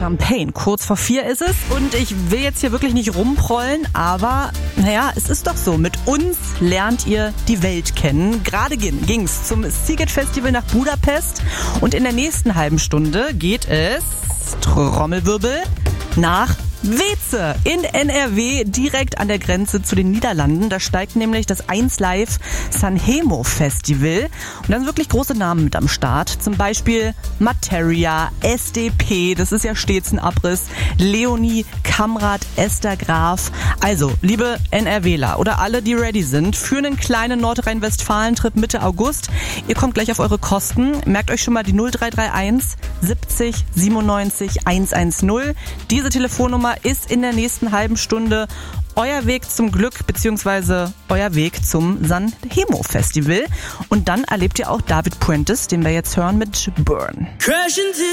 Champagne. Kurz vor 4 ist es und ich will jetzt hier wirklich nicht rumprollen, aber naja, es ist doch so. Mit uns lernt ihr die Welt kennen. Gerade ging's zum Sziget Festival nach Budapest und in der nächsten halben Stunde geht es, Trommelwirbel, nach Weeze in NRW, direkt an der Grenze zu den Niederlanden. Da steigt nämlich das 1Live Sanremo Festival. Und da sind wirklich große Namen mit am Start. Zum Beispiel Materia, SDP, das ist ja stets ein Abriss, Leonie, Kamrat, Esther Graf. Also, liebe NRWler oder alle, die ready sind, für einen kleinen Nordrhein-Westfalen-Trip Mitte August. Ihr kommt gleich auf eure Kosten. Merkt euch schon mal die 0331 70 97 110. Diese Telefonnummer ist in der nächsten halben Stunde euer Weg zum Glück bzw. euer Weg zum Sanremo Festival. Und dann erlebt ihr auch David Puentes, den wir jetzt hören mit Burn.